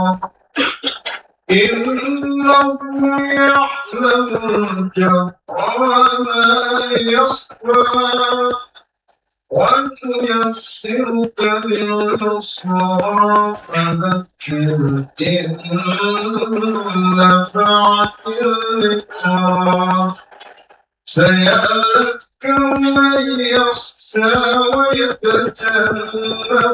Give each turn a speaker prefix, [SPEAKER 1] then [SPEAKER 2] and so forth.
[SPEAKER 1] إنه يعلم الجهر وما يخفى ونيسرك لليسرى فذكر إن نفعت الذكرى سيذكر من يخشى ويتجنبها